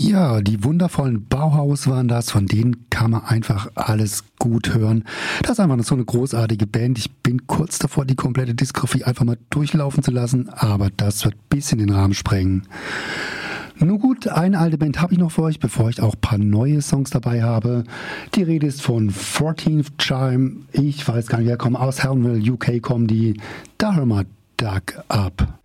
Ja, die wundervollen Bauhaus waren das, von denen kann man einfach alles gut hören. Das ist einfach so eine großartige Band. Ich bin kurz davor, die komplette Diskografie einfach mal durchlaufen zu lassen, aber das wird ein bisschen den Rahmen sprengen. Nun gut, eine alte Band habe ich noch für euch, bevor ich auch ein paar neue Songs dabei habe. Die Rede ist von 14th Chime. Ich weiß gar nicht, wer kommt. Aus Helmville, UK kommen die. Da hören wir Duck Up.